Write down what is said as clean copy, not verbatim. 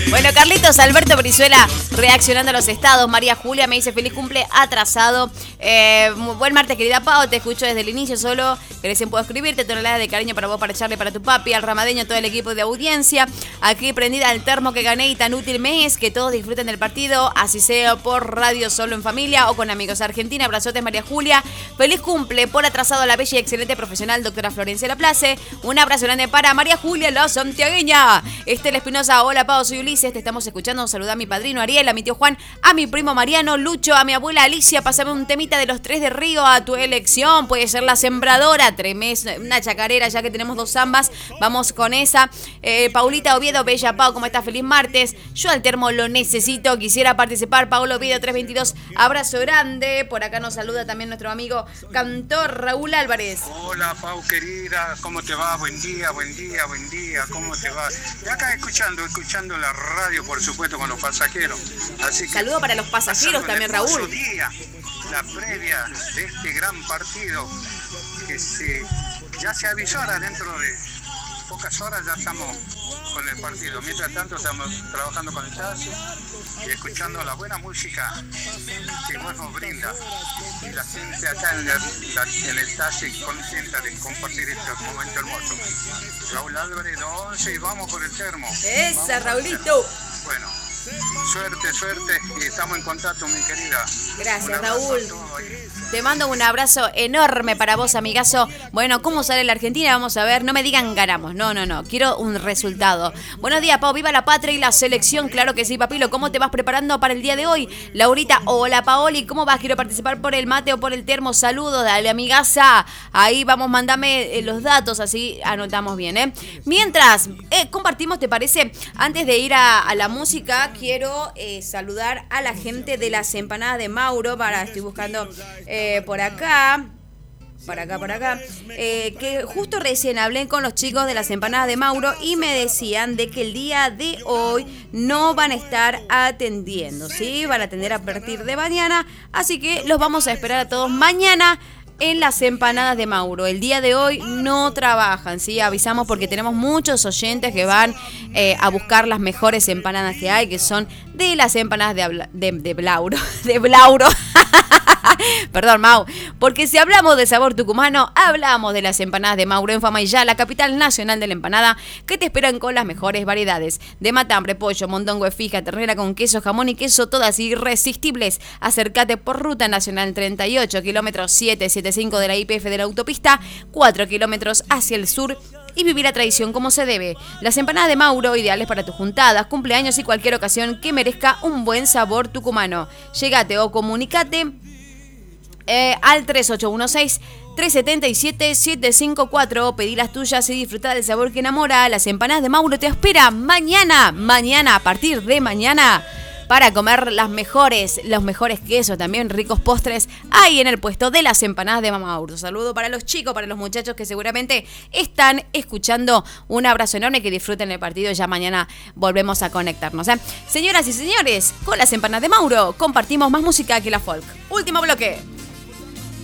Bueno, Carlitos Alberto Brizuela reaccionando a los estados. María Julia me dice feliz cumple atrasado. Buen martes, querida Pau, te escucho desde el inicio solo. Que recién puedo escribirte, toneladas de cariño para vos, para Charlie, para tu papi, al ramadeño, todo el equipo de audiencia. Aquí prendida al termo que gané y tan útil me es. Que todos disfruten del partido, así sea por radio solo en familia o con amigos. Argentina, abrazotes María Julia. Feliz cumple por atrasado a la bella y excelente profesional doctora Florencia Laplace. Un abrazo grande para María Julia, la santiagueña. Estel Espinosa, hola Pau, soy Ulises, te estamos escuchando. Saluda a mi padrino Ariel, a mi tío Juan, a mi primo Mariano, Lucho, a mi abuela Alicia. Pásame un temita de los Tres de Río a tu elección. Puede ser La Sembradora, una chacarera, ya que tenemos dos zambas. Vamos con esa. Paulita Oviedo, bella Pau, ¿cómo estás? Feliz martes. Yo al termo lo necesito, quisiera participar. Paulo Oviedo 322, abrazo grande. Por acá nos saluda también nuestro amigo cantor Raúl Álvarez. Hola Pau querida, ¿cómo te va? Buen día, buen día, buen día, ¿cómo te va? Y acá escuchando la radio, por supuesto, con los pasajeros. Así que saludo para los pasajeros también, Raúl. Día, la previa de este gran partido que ya se avisora dentro de pocas horas, ya estamos con el partido. Mientras tanto estamos trabajando con el taxi y escuchando la buena música que vos nos brinda. Y la gente acá en el taxi contenta de compartir este momento hermoso. Raúl Álvarez, 11 y vamos por el termo. ¡Esa, Raulito! Bueno, suerte y estamos en contacto, mi querida. Gracias, Raúl. Te mando un abrazo enorme para vos, amigazo. Bueno, ¿cómo sale la Argentina? Vamos a ver. No me digan ganamos. No. Quiero un resultado. Buenos días, Pau. Viva la patria y la selección. Claro que sí, papilo. ¿Cómo te vas preparando para el día de hoy? Laurita, hola, Paoli. ¿Cómo vas? Quiero participar por el mate o por el termo. Saludos. Dale, amigaza. Ahí vamos, mandame los datos. Así anotamos bien, ¿eh? Mientras, compartimos, ¿te parece? Antes de ir a la música, quiero saludar a la gente de las empanadas de Mauro. Estoy buscando... por acá, que justo recién hablé con los chicos de las empanadas de Mauro y me decían de que el día de hoy no van a estar atendiendo, ¿sí? Van a atender a partir de mañana, así que los vamos a esperar a todos mañana en las empanadas de Mauro. El día de hoy no trabajan, ¿sí? Avisamos porque tenemos muchos oyentes que van a buscar las mejores empanadas que hay, que son de las empanadas de Blauro. De Blauro. Perdón, Mau. Porque si hablamos de sabor tucumano, hablamos de las empanadas de Mauro en Famaillá, la capital nacional de la empanada, que te esperan con las mejores variedades. De matambre, pollo, mondongo, fija, ternera con queso, jamón y queso, todas irresistibles. Acércate por Ruta Nacional 38, kilómetros 775 de la YPF de la autopista, 4 kilómetros hacia el sur, y vivir la tradición como se debe. Las empanadas de Mauro, ideales para tus juntadas, cumpleaños y cualquier ocasión que merezca un buen sabor tucumano. Llegate o comunicate al 3816-377-754. Pedí las tuyas y disfruta del sabor que enamora. Las empanadas de Mauro te espera mañana, a partir de mañana, para comer los mejores quesos, también ricos postres, ahí en el puesto de las empanadas de Mauro. Saludo para los chicos, para los muchachos que seguramente están escuchando. Un abrazo enorme, que disfruten el partido. Ya mañana volvemos a conectarnos, ¿eh? Señoras y señores, con las empanadas de Mauro compartimos más música que la folk. Último bloque.